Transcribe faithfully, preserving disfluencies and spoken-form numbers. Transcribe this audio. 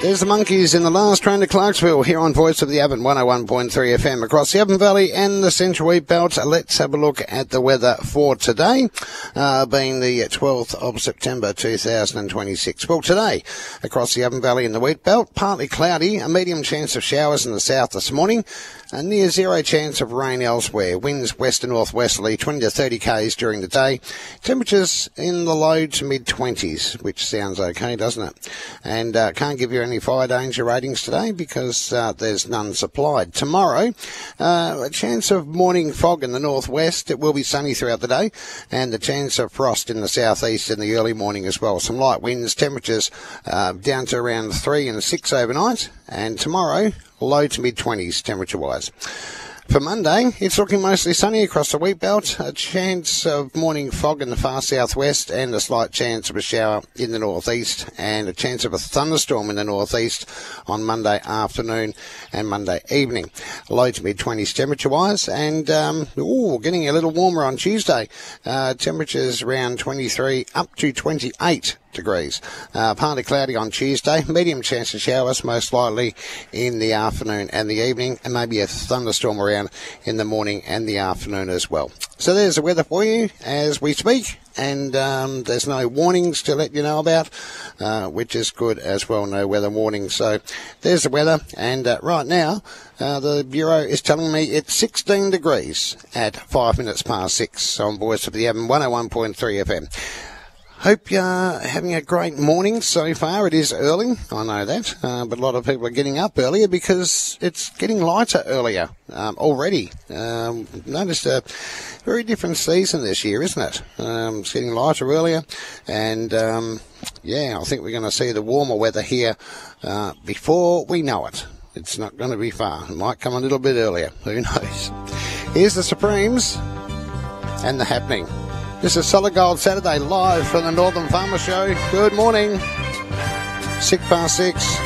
There's the Monkeys in the last train to Clarksville here on Voice of the Avon one oh one point three F M across the Avon Valley and the Central Wheat Belt. Let's have a look at the weather for today, uh, being the twelfth of September two thousand twenty-six. Well, today across the Avon Valley and the Wheat Belt, partly cloudy, a medium chance of showers in the south this morning, a near zero chance of rain elsewhere. Winds west to northwesterly, twenty to thirty k's during the day. Temperatures in the low to mid twenties, which sounds okay, doesn't it? And uh, can't give you any fire danger ratings today because uh, there's none supplied. Tomorrow, uh, a chance of morning fog in the northwest. It will be sunny throughout the day, and the chance of frost in the southeast in the early morning as well. Some light winds, temperatures uh, down to around three and six overnight, and tomorrow low to mid twenties temperature wise. For Monday, it's looking mostly sunny across the Wheat Belt, a chance of morning fog in the far southwest and a slight chance of a shower in the northeast, and a chance of a thunderstorm in the northeast on Monday afternoon and Monday evening. Low to mid twenties temperature wise, and um, ooh, getting a little warmer on Tuesday. Uh, temperatures around twenty-three up to twenty-eight degrees. Uh, partly cloudy on Tuesday, medium chance of showers most likely in the afternoon and the evening, and maybe a thunderstorm around in the morning and the afternoon as well. So there's the weather for you as we speak, and um, there's no warnings to let you know about, uh, which is good as well, no weather warnings. So there's the weather, and uh, right now uh, the Bureau is telling me it's sixteen degrees at five minutes past six on Voice of the Avon one oh one point three F M. Hope you're having a great morning so far. It is early, I know that, uh, but a lot of people are getting up earlier because it's getting lighter earlier um, already. Um, noticed a very different season this year, isn't it? Um, it's getting lighter earlier, and um, yeah, I think we're going to see the warmer weather here uh, before we know it. It's not going to be far. It might come a little bit earlier. Who knows? Here's the Supremes and The Happening. This is Solid Gold Saturday live from the Northern Farmer Show. Good morning. Six past six.